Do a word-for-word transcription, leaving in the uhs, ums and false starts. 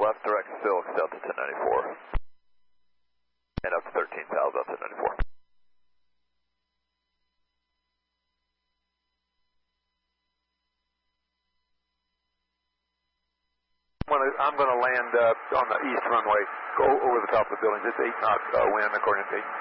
left direct still, Delta ten ninety-four. And up to thirteen thousand, Delta ten ninety-four. I'm going to land uh, on the east runway, go over the top of the building, just eight knots uh, wind according to